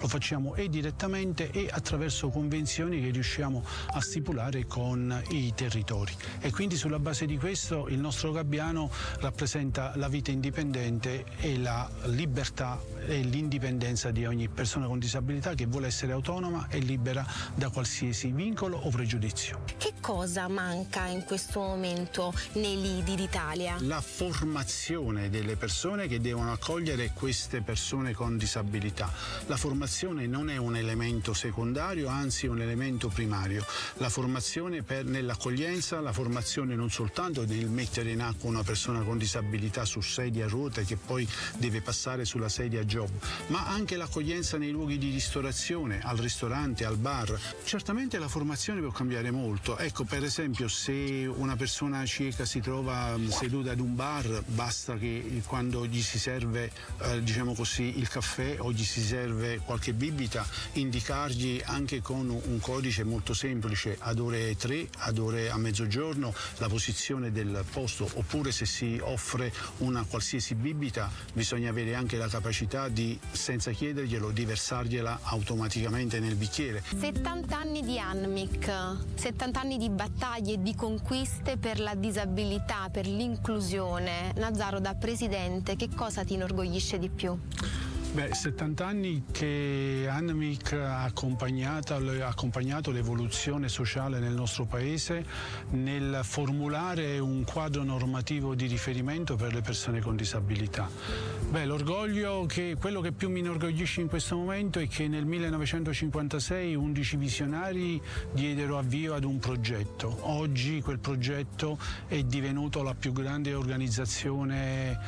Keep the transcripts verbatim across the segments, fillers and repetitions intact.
lo facciamo e direttamente e attraverso convenzioni che riusciamo a stipulare con i territori, e quindi sulla base di questo il nostro gabbiano rappresenta la vita indipendente e la libertà e l'indipendenza di ogni persona con disabilità che vuole essere autonoma e libera da qualsiasi vincolo o pregiudizio. Che cosa manca in questo momento nei lidi d'Italia? La formazione delle persone che devono accogliere queste persone con disabilità. La formazione non è un elemento secondario, anzi un elemento primario. La formazione per, nell'accoglienza, la formazione non soltanto nel mettere in acqua una persona con disabilità su sedia a ruote che poi deve passare sulla sedia a job, ma anche l'accoglienza nei luoghi di ristorazione, al ristorante, al bar. Certamente la formazione può cambiare molto. Ecco, per esempio, se una persona cieca si trova seduta ad un bar, basta che quando gli si serve, eh, diciamo così, il caffè o gli si serve qualche bibita, indicargli anche con un codice molto semplice ad ore tre, ad ore a mezzogiorno, la posizione del posto, oppure se si offre una qualsiasi bibita bisogna avere anche la capacità di, senza chiederglielo, di versargliela automaticamente nel bicchiere. settanta anni di ANMIC, settanta anni di battaglie e di conquiste per la disabilità, per l'inclusione. Nazzaro, da presidente, che cosa ti inorgoglisce di più? Beh, settanta anni che ANMIC ha accompagnato, ha accompagnato l'evoluzione sociale nel nostro paese nel formulare un quadro normativo di riferimento per le persone con disabilità. Beh, l'orgoglio che, quello che più mi inorgoglisce in questo momento è che nel millenovecentocinquantasei undici visionari diedero avvio ad un progetto. Oggi quel progetto è divenuto la più grande organizzazione eh,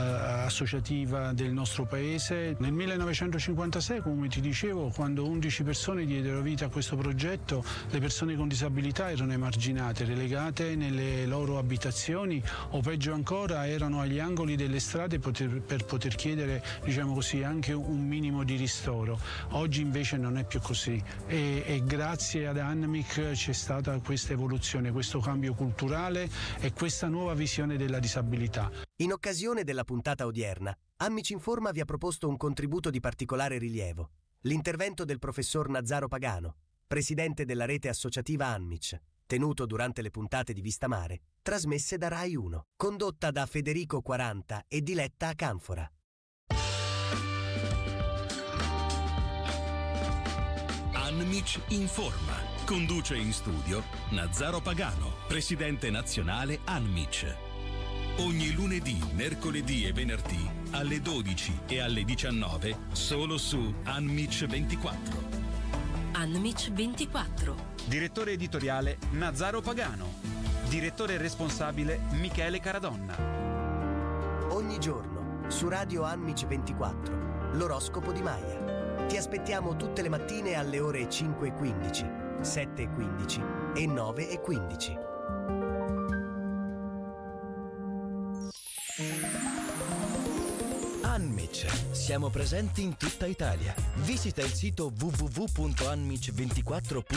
associativa del nostro paese. Nel millenovecentocinquantasei, come ti dicevo, quando undici persone diedero vita a questo progetto, le persone con disabilità erano emarginate, relegate nelle loro abitazioni o peggio ancora erano agli angoli delle strade poter, per poter chiedere, diciamo così, anche un minimo di ristoro. Oggi invece non è più così e, e grazie ad ANMIC c'è stata questa evoluzione, questo cambio culturale e questa nuova visione della disabilità. In occasione della puntata odierna, Anmic Informa vi ha proposto un contributo di particolare rilievo, l'intervento del professor Nazzaro Pagano, presidente della rete associativa Anmic, tenuto durante le puntate di Vista Mare, trasmesse da Rai uno, condotta da Federico quaranta e Diletta Acanfora. Anmic Informa. Conduce in studio Nazzaro Pagano, presidente nazionale Anmic. Ogni lunedì, mercoledì e venerdì alle dodici e alle diciannove solo su Anmic ventiquattro. Anmic ventiquattro. Direttore editoriale Nazzaro Pagano. Direttore responsabile Michele Caradonna. Ogni giorno su Radio Anmic ventiquattro, l'oroscopo di Maya. Ti aspettiamo tutte le mattine alle ore cinque e quindici, sette e quindici e nove e quindici. Anmic. Siamo presenti in tutta Italia. Visita il sito w w w punto anmic ventiquattro punto it